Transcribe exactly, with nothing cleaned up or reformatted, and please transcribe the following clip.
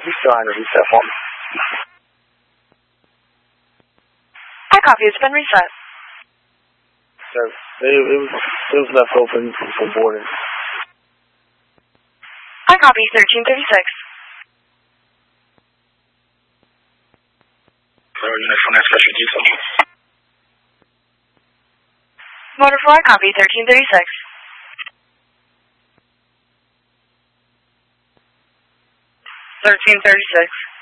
you still on the reset for me? I copy. It's been reset. So it, it was it was left open for boarding. I copy. Thirteen thirty-six. Motor four, I copy. Thirteen thirty-six. Thirteen thirty-six.